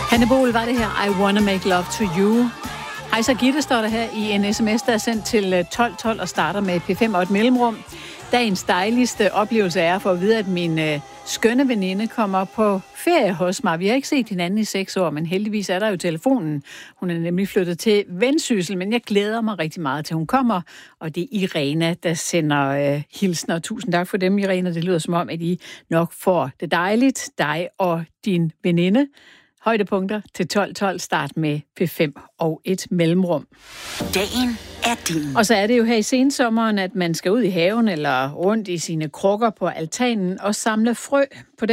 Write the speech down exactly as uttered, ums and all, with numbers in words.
Hanne Bol var det her, I Wanna Make Love to You. Hej så Gitte, står der her i en sms, der er sendt til tolv tolv og starter med P fem og et mellemrum. Dagens dejligste oplevelse er for at vide, at min øh, skønne veninde kommer på ferie hos mig. Vi har ikke set hinanden i seks år, men heldigvis er der jo telefonen. Hun er nemlig flyttet til Vendsyssel, men jeg glæder mig rigtig meget til, hun kommer. Og det er Irena, der sender øh, hilsner. Tusind tak for dem, Irena. Det lyder som om, at I nok får det dejligt, dig og din veninde. Højdepunkter til tolv tolv, start med P fem og et mellemrum. Dagen er din. Og så er det jo her i sensommeren, at man skal ud i haven eller rundt i sine krukker på altanen og samle frø. På